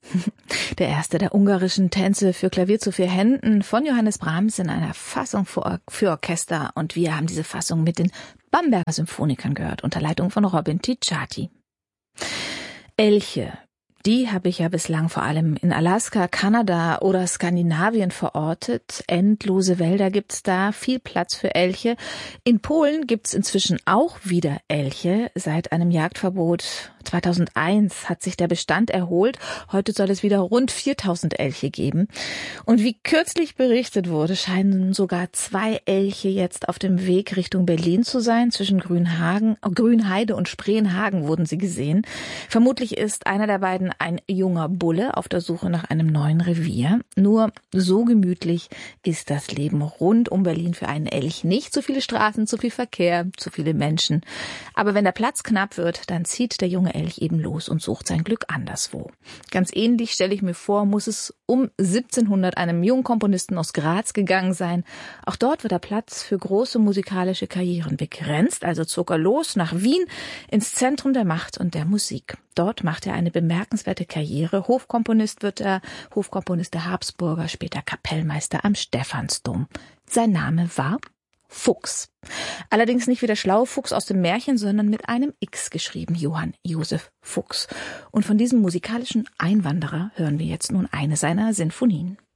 Der erste der ungarischen Tänze für Klavier zu 4 Händen von Johannes Brahms in einer Fassung für Orchester. Und wir haben diese Fassung mit den Bamberger Symphonikern gehört, unter Leitung von Robin Ticciati. Elche. Die habe ich ja bislang vor allem in Alaska, Kanada oder Skandinavien verortet. Endlose Wälder gibt's da, viel Platz für Elche. In Polen gibt's inzwischen auch wieder Elche. Seit einem Jagdverbot 2001 hat sich der Bestand erholt. Heute soll es wieder rund 4000 Elche geben. Und wie kürzlich berichtet wurde, scheinen sogar 2 Elche jetzt auf dem Weg Richtung Berlin zu sein. Zwischen Grünheide und Spreenhagen wurden sie gesehen. Vermutlich ist einer der beiden ein junger Bulle auf der Suche nach einem neuen Revier. Nur so gemütlich ist das Leben rund um Berlin für einen Elch nicht. Zu viele Straßen, zu viel Verkehr, zu viele Menschen. Aber wenn der Platz knapp wird, dann zieht der junge Elch eben los und sucht sein Glück anderswo. Ganz ähnlich, stelle ich mir vor, muss es um 1700 einem jungen Komponisten aus Graz gegangen sein. Auch dort wird der Platz für große musikalische Karrieren begrenzt, also zog er los nach Wien ins Zentrum der Macht und der Musik. Dort macht er eine bemerkenswerte Karriere. Hofkomponist wird er, Hofkomponist der Habsburger, später Kapellmeister am Stephansdom. Sein Name war Fuchs. Allerdings nicht wie der schlaue Fuchs aus dem Märchen, sondern mit einem X geschrieben, Johann Joseph Fuchs. Und von diesem musikalischen Einwanderer hören wir jetzt nun eine seiner Sinfonien.